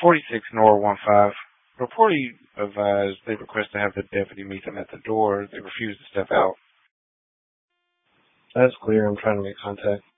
46 Nor 15. Reportedly advised they request to have the deputy meet them at the door. They refuse to step out. That's clear. I'm trying to make contact.